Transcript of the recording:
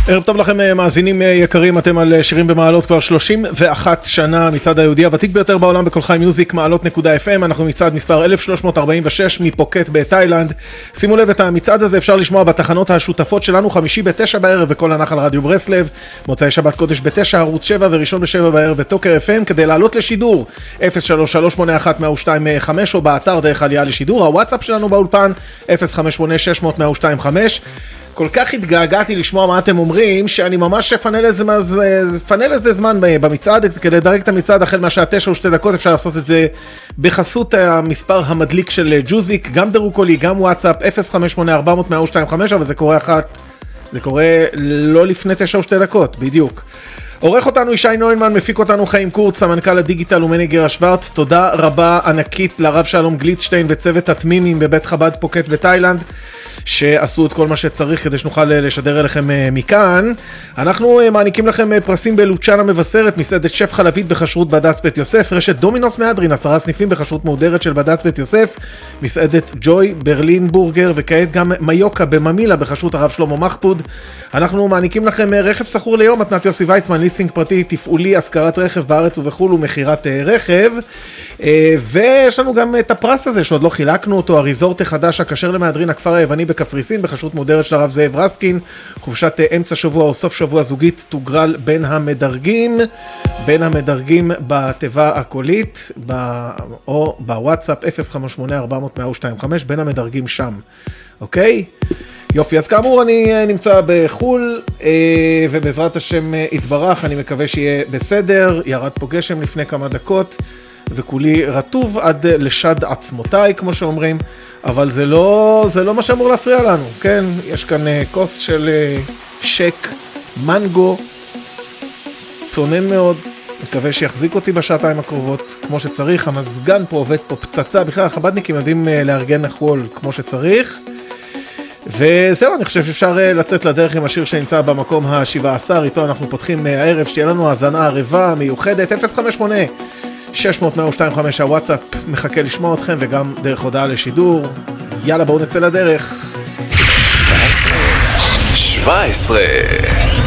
ערב טוב לכם מאזינים יקרים, אתם על שירים במעלות כבר 31 שנה, מצעד היהודי הוותיק ביותר בעולם בכל חי מיוזיק מעלות.fm. אנחנו מצעד מספר 1346 מפוקט בתאילנד. שימו לב, את המצעד הזה אפשר לשמוע בתחנות השותפות שלנו, חמישי ב-9 בערב בכל הנחל רדיו ברסלב, מוצאי שבת קודש ב-9 ערוץ 7 וראשון ב-7 בערב בטוקר FM. כדי לעלות לשידור 03-381-102-5 או באתר דרך עלייה לשידור. הוואטסאפ שלנו באולפן 058-600-102-5. כל כך התגעגעתי לשמוע מה אתם אומרים, שאני ממש פנה לזה זמן במצעד, כדי לדרג את המצעד החל מהשעה 9 ו2 דקות, אפשר לעשות את זה בחסות המספר המדליק של ג'וזיק, גם דרוקולי, גם וואטסאפ, 058-400-102-5, אבל זה קורה לא לפני 9 ו2 דקות, בדיוק. עורך אותנו ישי נוינמן, מפיק אותנו חיים קורט, סמנכ"ל הדיגיטל ומנגר השוורץ. תודה רבה ענקית לרב שלום גליטשטיין וצוות התמימים בבית חב"ד פוקט בתאילנד, שעשו את כל מה שצריך כדי שנוכל לשדר אליכם מכאן. אנחנו מעניקים לכם פרסים בלוצ'אנה מבשרת, מסעדת שף חלבית בחשרות בד"ץ בית יוסף, רשת דומינוס מהדרין, 10 סניפים בחשרות מהודרת של בד"ץ בית יוסף, מסעדת ג'וי ברלין בורגר, וכעת גם מיוקה בממילה בחשרות הרב שלמה מחפוד. אנחנו מעניקים לכם רכב סחור ליום, מתנת יוסי ויצמן, ליסינג פרטי, תפעולי, השכרת רכב בארץ ובחול ומחירת רכב. ויש לנו גם את הפרס הזה שעוד לא חילקנו אותו, הריזורט החדש הכשר למהדרין הכפר היווני בקפריסין, בחשרות מודרת של הרב זאב רסקין. חופשת אמצע שבוע או סוף שבוע זוגית תוגרל בין המדרגים בתיבה הקולית או בוואטסאפ 058-400-102-5, בין המדרגים שם, אוקיי? יופי, אז כאמור אני נמצא בחול, ובעזרת השם יתברך, אני מקווה שיהיה בסדר. ירד פה גשם לפני כמה דקות, וכולי רטוב עד לשד עצמותיי, כמו שאומרים, אבל זה לא מה שאמור להפריע לנו, כן? יש כאן כוס של שק מנגו, צונן מאוד, מקווה שיחזיק אותי בשעתיים הקרובות כמו שצריך. המזגן פה עובד פה פצצה, בכלל החבדניקים יודעים לארגן החול כמו שצריך. וזהו, אני חושב שאפשר לצאת לדרך עם השיר שנמצא במקום ה-17, איתו אנחנו פותחים הערב, שתהיה לנו האזנה ערבה מיוחדת. 058-600-102-5, הוואטסאפ מחכה לשמוע אתכם, וגם דרך הודעה לשידור. יאללה, בואו נצא לדרך. 17